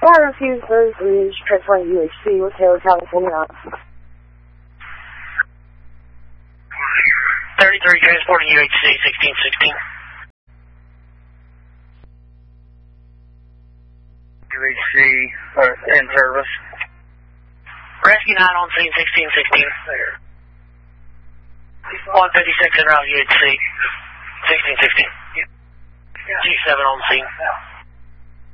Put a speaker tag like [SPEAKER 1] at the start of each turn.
[SPEAKER 1] Fire Refuse, Third Bridge, transferring UHC with Taylor, California.
[SPEAKER 2] 33, transporting UHC, 1616.
[SPEAKER 3] UHC, in service.
[SPEAKER 2] Rescue 9 on scene, 1616. 156 en route, UHC, 1616. G7 on scene.